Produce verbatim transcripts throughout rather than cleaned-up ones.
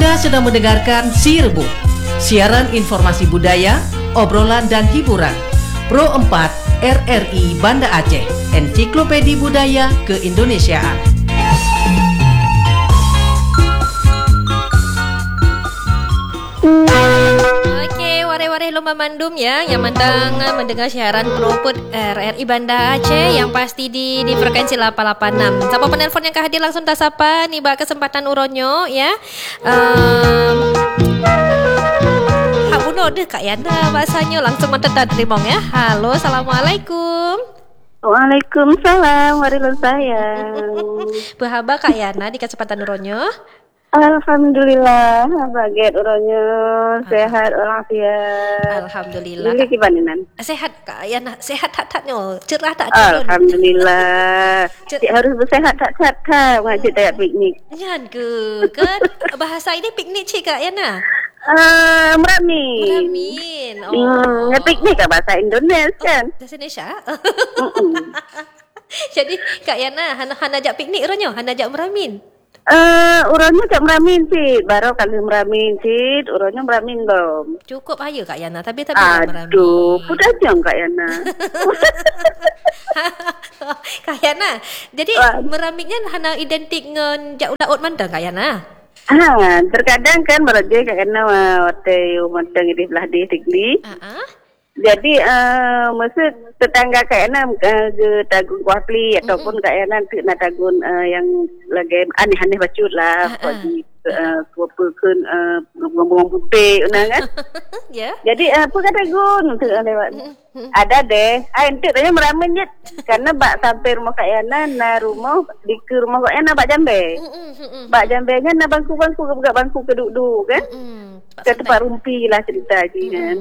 Anda sedang mendengarkan Si Rebuk, siaran informasi budaya, obrolan dan hiburan. Pro empat R R I Banda Aceh, Ensiklopedi Budaya Keindonesiaan. Okey, warai-warai lomba mandum ya yang mandang mendengar siaran Proput R R I Banda Aceh yang pasti di di frekuensi lapan lapan enam. Siapa penelpon yang hadir langsung tak sapa ni bak kesempatan uronyo ya. Um, Hak bunuh deh Kak Yana bahasanya langsung mentetat terimong ya. Halo, Assalamualaikum. Waalaikumsalam warahmatullahi sayang. Berhaba Kak Yana di kesempatan uronyo. Alhamdulillah, baget orangnya sehat orang sihat. Alhamdulillah. Ini gimana nan? Sehat Kak Yana, sehat tak taknya, cerah tak? Alhamdulillah. Cik harus bersehat tak tak tak. Wajib tak piknik. Jangan ke? Kan bahasa ini piknik cik Kak Yana. Ah, uh, meramin. Meramin. Oh. Hmm, piknik kan bahasa Indonesia kan? Bahasa Indonesia. Jadi Kak Yana, hana hana ajak piknik orangnya, hana ajak meramin. Eh, uh, urangnya tak meramin sih. Baru kali meramin sih, urangnya meramin belum. Cukup aja Kak Yana, tapi tapi meramin. Aduh, sudah jam Kak Yana. Kak Yana, jadi uh. meraminnya hana identik dengan jak udah mandang Kak Yana. Ah, terkadang kan beraja Kak Yana waktu mandang di belah di tigli. Uh-uh. Jadi uh, masa tetangga Kak Yana uh, ke tagun kuahpli ataupun Kak Yana nak tagun uh, yang lagi aneh-aneh bacut lah. Bagi kuapakan bunga-bunga putih kan. Ya. Jadi apa kata gun untuk lewat. Ada deh. Ah entuk tanya meramen je. Karena bak sampai rumah Kak Yana na rumah di ke rumah Kak Yana bak jambe. Bak jambenya na bangku-bangku ke bangku ke duduk kan. Ke tempat rumpi lah cerita je kan.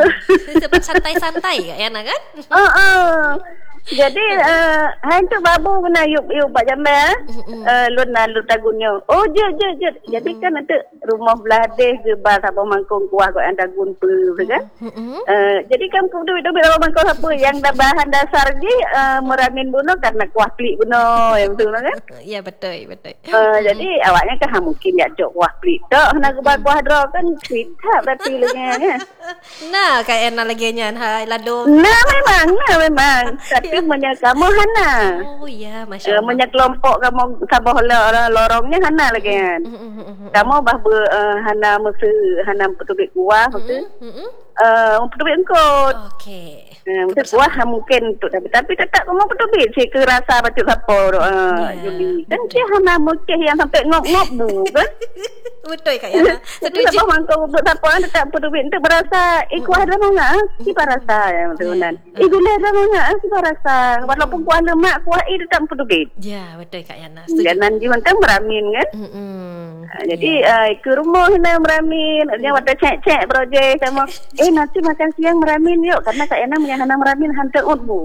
Tempat santai-santai Kak Yana kan? Oh, oh. Jadi uh, hai tu babu kena yuk yuk bak jambe eh lu na lu tagunnya. Oh je je je. Jadi kan nanti rumah belah deh ke bar sabah mangkung kuah kau yang tagun pe kan. Uh, jadi kan ku duit-duit sabah mangkung apa yang dah bahan dasar je uh, meramin bunuh karena kuah pelik bunuh yang betul kan? Ya betul betul. Uh, jadi awaknya kan mungkin ya jok kuah pelik tok nak ke kuah dro kan cerita berarti lagi kan. Nah Kak Yana lagi nyan hai lado. Nah memang nah memang. Tapi punya kamu Hana. Oh ya, masya Allah. Punya kelompok kamu sabah orang lorongnya Hana lagi kan. Kamu bah ber uh, Hana mesti Hana petubik kuah mesti. Eh, petubik engkau. Okey. Uh, mesti kuah mungkin untuk tapi tapi tetap kamu petubik sih ke rasa bacuk siapa uh, jadi. Kan dia Hana mungkin yang sampai ngop-ngop bu kan. Betul Kak Yana. Setuju. Sebab mangkau buat siapa tetap petubik untuk berasa eh kuah dah mana? Siapa rasa yang betul kan. Eh gula dah mana? Siapa rasa walaupun kuah lemak kuah eh tetap petubik. Ya betul Kak Yana. Jangan jiwantang meramin kan. Uh, jadi uh, ke rumah Hana meramin. Dia waktu cek-cek projek sama eh nanti makan siang meramin yuk karena Kak Yana punya Hana meramin hantar ut bu.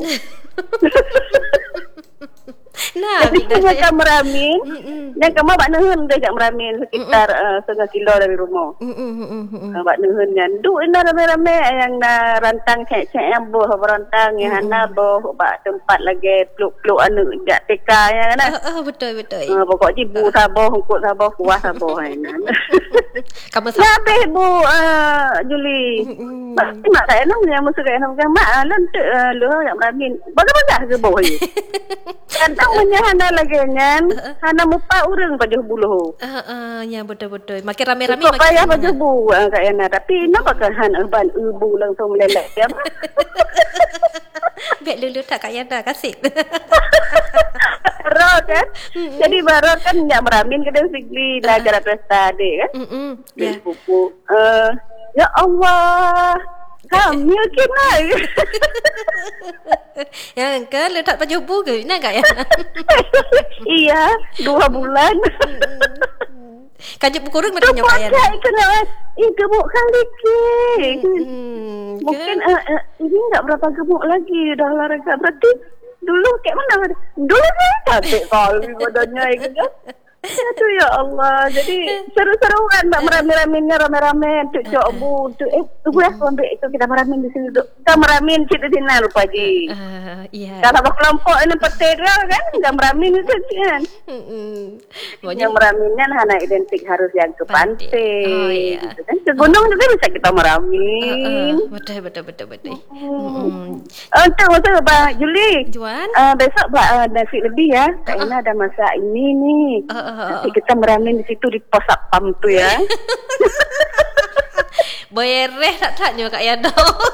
Nah, jadi punya Kak meramin. Dan kamu bak nehun deh Kak meramin sekitar uh, setengah kilo dari rumah. Uh, bak nehun kan. Duh ina rame-rame yang na rantang cek-cek yang boh rantang yang Hana boh bak tempat lagi peluk-peluk anu jak T K ya kan. Oh betul betul. Uh, pokok jibu saboh, hukuk saboh, kuah saboh kan. Kamu saboh. Habis bu uh, Juli. Mak mak saya nak yang musuh Kak Yana bukan mak lantuk lu yang meramin. Bagai-bagai ke boh ni. Kadang punya Hana lagi kan. Hana mupa urang pada buluh. Ah uh, ya betul-betul. Makin rame-rame makin payah pada bu uh, Kak Yana tapi nampak kan Hana ban ibu langsung meleleh ya. Biar dulu tak Kak Yana kasih. Baru kan. Jadi baru kan nyak meramin kadang sigli dah acara pesta dek kan. Hmm. Ya. Pupu. Eh ya Allah. Kami kena. Yang ke letak baju bu ke? Nak Kak ya? Iya, dua bulan. Kajuk berkurang macam Kak ya? Kena eh gemuk kali ke. Mungkin uh, uh, ini enggak berapa gemuk lagi dah olahraga. Berarti dulu kayak mana? Dulu kan cantik kali badannya gitu. Aduh ya Allah. Jadi seru-seruan Mbak merami-raminya rame-rame untuk cok bu. Untuk eh tunggu ya aku ambil itu kita meramin di sini duduk. Kita meramin kita di sini lupa Ji. Uh, iya. Kalau kelompok ini petera kan enggak meramin itu kan. Mm-mm. Yang meraminnya anak identik harus yang ke pantai. Oh iya. Gitu kan. Ke gunung juga bisa kita meramin. Uh, uh, betul betul betul betul. Hmm. Untuk untuk Mbak Juli. Juan. Uh, besok Mbak uh, nasi lebih ya. Kayaknya ada masak ini nih. Uh, uh, uh, Nanti kita meramin di situ di pos satpam tu ya. Bereh tak taknya Kak Yana.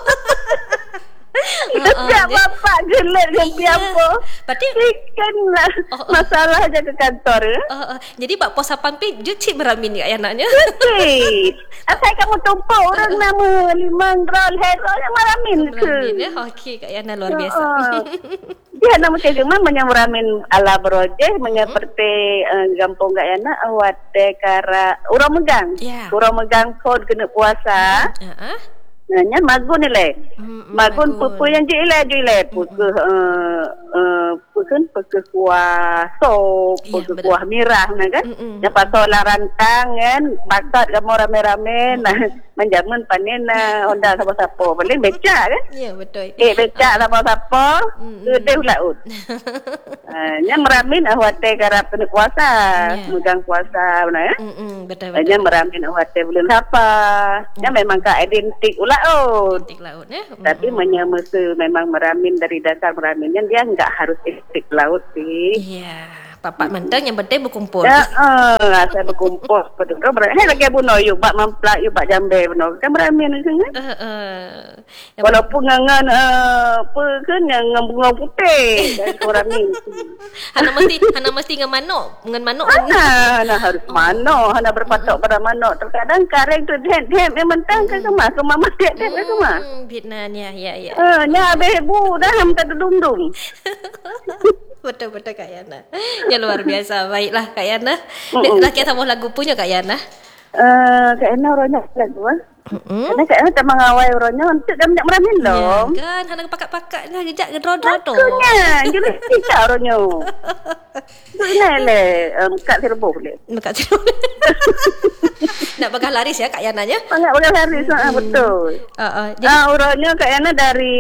Setiap bapak gelar yang piapa. Berarti Ikan lah masalah aja ke kantor ya. Uh, uh, jadi Pak Pos Sapang pi juci beramin Kak Yananya. Okey. Asal kamu tumpuk orang nama limang rol hero yang meramin ke. Beramin ya. Okey Kak Yana luar biasa. Dia nama cuma menyamuramin ala berojeh menyeperti uh, gampung Kak Yana awat dekara urang megang. Yeah. Urang megang kod kena puasa. Uh-uh. Nanya magun ni le. Mm, Magun magun. pupu yang jile jile puke eh eh puken puke kuah sop, Iya, puke betul. kuah mirah nah kan. Mm-mm. Dapat solar rantang kan, bakat kamu rame-rame nah menjamin panen nah onda siapa-siapa. Paling becak kan. Ya betul. Eh becak siapa-siapa, Mm-mm. gede laut. Ah, nya meramin awate karap kena puasa, Ya. megang puasa benar ya. Mm-mm, betul Hanya betul. meramin awate bulan apa. Nya memang ka identik ulaut. Titik laut ya. Tapi menyemasa memang meramin dari dasar meraminnya dia enggak harus istik laut sih. Iya, papak mentang yang penting berkumpul. Ya, eh, saya berkumpul betul. Hei lagi buno yuk, bak memplak yuk, bak jambe buno. Kan meramin itu kan. Uh, uh. Yang Walaupun ngangan eh apa kan yang bunga putih dari meramin. Hana mesti Hana mesti dengan manuk, dengan manuk. Hana, hana harus mano, hana berpatok pada mano. Terkadang kareng tu dem-dem yang mentang ke kemah, ke mama dem-dem ke kemah. Hmm, Vietnam ya ya ya. Eh, nya habis bu dah ham tak dudung-dung. Betul-betul Kak Yana. Ya luar biasa. Baiklah Kak Yana. Mm-mm. Laki tambah lagu punya Kak Yana. Eh, kayaknya orangnya lagu ah. Hmm? Karena kayaknya tak mengawai orangnya untuk dia banyak meramin Ya, dong. kan Hana pakat-pakat lah kejap gedro-dro tu. Makanya, jadi tidak orangnya. Itu ini le, um, Kak Sirboh le. Dekat situ. Nak pegang laris ya Kak Yana nya. Banyak banyak hari hmm. betul. Uh, uh, jadi Ah, orangnya kayaknya dari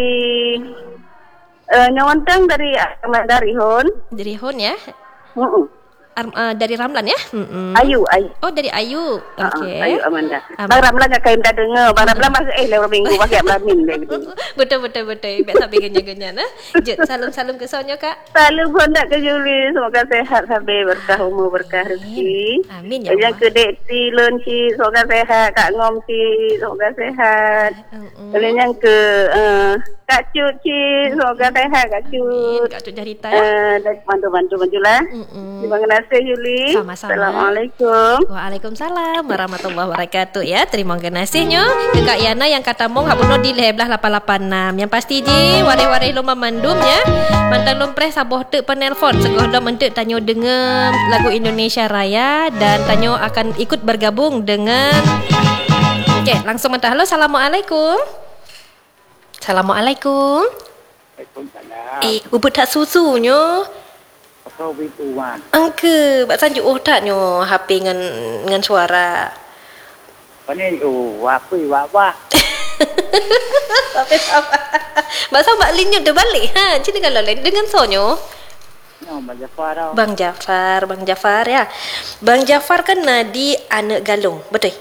uh, nyawantang dari dari Hon. dari Hon ya. Uh-uh. Ar- uh, dari Ramlan ya. Mm-mm. Ayu, Ayu. Oh dari Ayu. Uh-uh. Okey. Ayu Amanda. Am- Bang Ramlan nak kain dah dengar. Bang Ramlan masuk eh lewat minggu pakai meramin dia gitu. betul betul betul. Biar sampai genya-genya nah. Jut salam-salam ke sonya Kak. Selalu pun nak ke Juli. Semoga sehat sampai berkah umur berkah rezeki. Amin ya Yang Allah. ke Dek Ti Lun Ci, semoga sehat. Kak Ngom Ci, semoga sehat. Mm-mm. Kemudian yang ke uh, Kak Cut Ci, semoga sehat Kak Amin. Cut. Kak Cuk Jarita ya. Uh, dan bantu-bantu bantulah. Mm-mm. Terima kasih Yuli. Sama-sama. Assalamualaikum. Waalaikumsalam warahmatullahi wabarakatuh ya. Terima kasihnya ke Kak Yana yang kata mong hak bunuh di leblah lapan lapan enam. Yang pasti je waris-waris lomba mandum ya. Mantang lumpres saboh tek penelpon segoh dah mentek tanyo dengar lagu Indonesia Raya dan tanyo akan ikut bergabung dengan. Okey, langsung mentah. Halo, assalamualaikum. Assalamualaikum. Waalaikumsalam. Eh, ubut tak susunya. Kau itu wan. Angke, bak sanjuk oh taknyo H P dengan dengan suara. Pani oh apa apa. Sampai sama. Masa Mbak Lin dah balik ha. Jadi kalau lain dengan sonyo. No baca farau. Bang Jafar, Bang Jafar ya. Bang Jafar kan nadi anak galung, betul?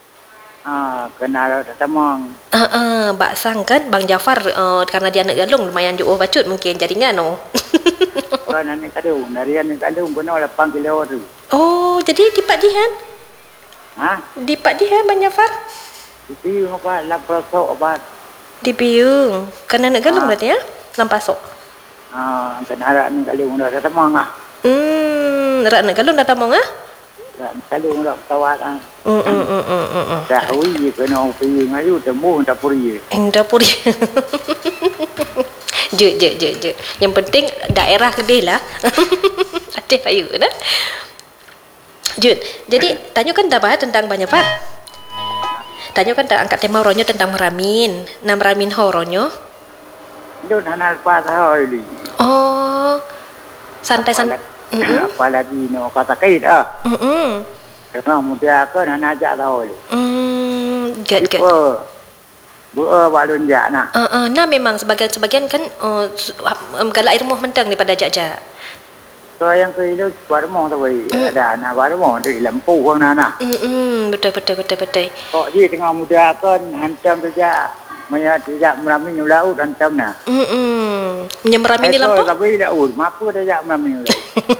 Ah kenal tamang. Ah uh, uh, bak sang kan Bang Jafar uh, karena dia anak galung lumayan jo oh bacut mungkin jaringan no. Orang ni kadung, dari ni kadung pun ada panggil orang tu. Oh, jadi di Pak Jihan? Ha? Di Pak Jihan Bang Jafar? Itu apa laprosok apa? Di Biung. Kan anak galung Ah. berarti ya? Lampasok. Ah kenal ni kadung ada tamang ah. Hmm, rak anak galung dah tamong ah? Kadung dak tawat ah. Hmm hmm hmm hmm. hmm. Dah ui kena pergi ngayu temu tak pergi. Yang dapur je, je, je, je. Yang penting daerah kedai lah. Ada ayu dah. Jun, jadi tanya kan dah bahas tentang banyak pak. Tanya kan tak angkat tema ronyo tentang meramin. Nam meramin horonyo. Itu hanal pas hoi li. Oh, santai santai. Apa lagi no kata kait ah. Hmm. Karena muda ke nak ajak tahu ni. Hmm, good good. Ber, ber balun jak nak. Uh, uh, nah memang sebagian-sebagian kan uh, um, galak air rumah mentang daripada jak-jak. So yang ke itu baru mau tahu ada anak baru mau dari lampu orang nak. Hmm, betul betul betul betul. Kok dia tengah muda kan hantam saja. Maya tidak meramin laut hantam nak. Hmm, menyemeramin di lampu. Tapi laut, mampu dia meramin laut.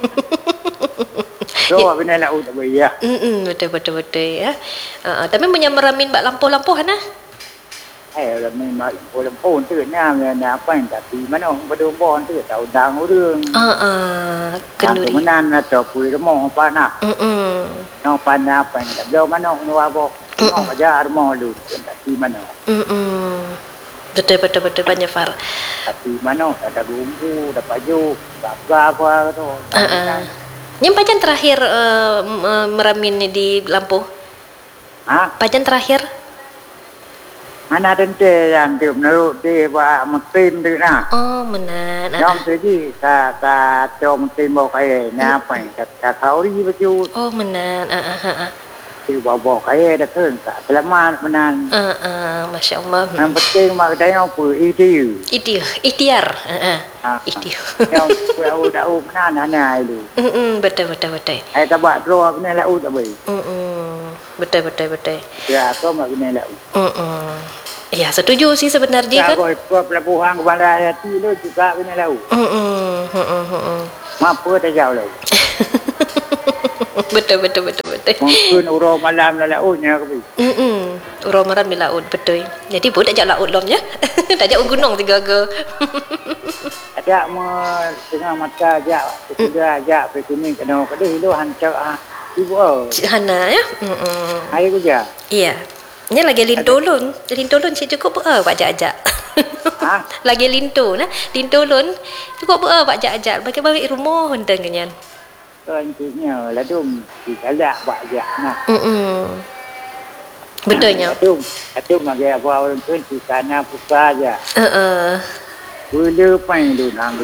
So, apa ni laut tak boleh ya? Hmm, betul betul betul ya. Uh, tapi menyemeramin bak lampu-lampu Hana. Eh, ramin lampu tu nak nak apa yang tapi mana pada bon tu tahu dang orang. Ah ah, kenduri. Kemudian atau pui remah apa nak. Hmm. Nak pandai apa yang tak jauh mana nak apa. Nak ajar remah lu tapi mana. Hmm. Betul betul betul banyak Far. Tapi mana ada bumbu, ada baju, apa apa tu. Ah ah. Yang pajan terakhir uh, meramin di lampu? Ha? Pajan terakhir? Mana tente yang dia menurut dia buat mesin tu nak. Oh, menan. Yang tadi ka ka com timo kai na apa yang ka kau ri baju. Oh, menan. Ah ah ah. Dia bawa kai dah kan tak selamat menan. Ah ah, masya-Allah. Yang penting mak dia apa itu. Itu, ikhtiar. Ah ah. Itu. Yang kau dah u menan ana itu. Hmm, betul betul betul. Ai tak buat roh kena lau tak boleh. Hmm, betul betul betul. Ya, kau mak kena lau. Hmm. Ya, setuju sih sebenarnya kan. Kau kau pelabuhan ke bandar hati lu juga kena lau. Hmm, hmm, hmm. Mampu dah jauh lau. Betul betul betul betul. Mungkin urang malam la lautnya ke. Hmm. Urang malam di laut betul. Jadi pun tak jak laut lom ya. Tak jak gunung tiga ke. Ada mau tengah mata ajak, sudah ajak pergi sini kena kedai lu hancur ah. Ibu oh. Hana ya. Hmm. Air kerja. Iya. Ini lagi lintolun. Lintolun si cukup ber pak ajak-ajak. Ha? Lagi lintu nah. Lintolun cukup ber pak ajak-ajak. Bagi balik rumah hendak kenyan. Intinya ladum di galak buat ajak nah. Hmm. Betulnya. Ladum, ladum bagi apa orang tu di sana buka aja. Heeh. Boleh pain dulu nang.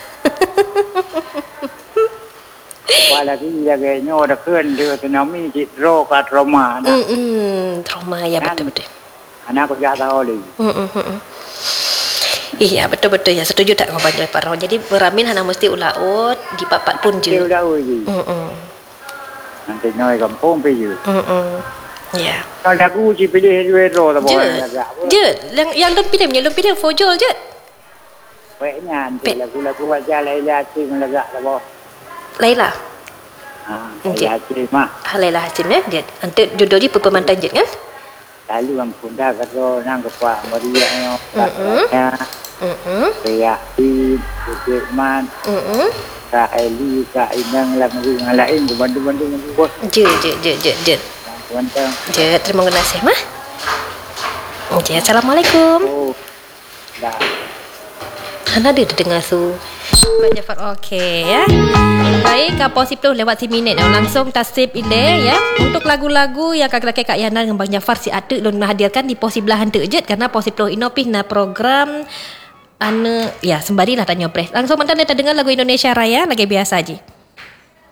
Apalagi lagi nyo ada keun dia tsunami di ro ka trauma nah. Hmm, trauma ya betul betul. Anak aku tak tahu lagi. Hmm, hmm. Iya betul betul ya setuju tak ngobrol dengan Pak. Jadi beramin hana mesti ulaut di papat pun je. Dia udah uji. Hmm. Nanti noi kampung pergi. Hmm. Ya. Kalau aku uji pilih dua ro tak boleh. Je, yang yang lom pilih, yang lom pilih fojol je. Baiknya nanti lagu-lagu wajah Laila Hakim lagak tak boleh. Laila. Ha, Laila Hakim mah. Ha, Laila Hakim ya. Dia nanti jodoh dia pemantan je kan? Lalu ampun dah kata nang kepa Maria nyo. Hmm. Hmm. Kayak di Jerman. Hmm. Kak Eli, Kak Inang, lain lain bantu-bantu bos. Je, je, je, je, je. Bantu. Je, terima kasih mah. Je, assalamualaikum. Oh. Dah. Hana ada dengar su. Pak Jafar okey ya. Baik, kapal sipuluh lewat si minit langsung tasib ile ya. Untuk lagu-lagu yang kakak Kak Yana dengan Bang Jafar si ada lun hadirkan di pos sebelah hante je karena pos sipuluh inopih na program ana ya sembari lah tanya pres. Langsung mantan kita dengar lagu Indonesia Raya lagi biasa je.